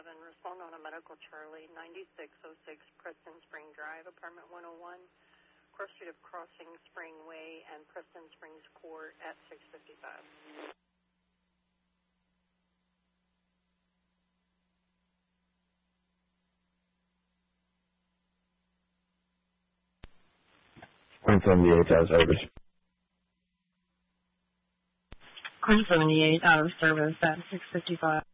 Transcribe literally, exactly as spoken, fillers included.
seven, respond on a medical Charlie, ninety-six oh six Preston Spring Drive, apartment one oh one, cross street of Crossing Spring Way and Preston Springs Court at six fifty-five. Queen seventy-eight out of service. Queen seventy-eight out of service at six fifty-five.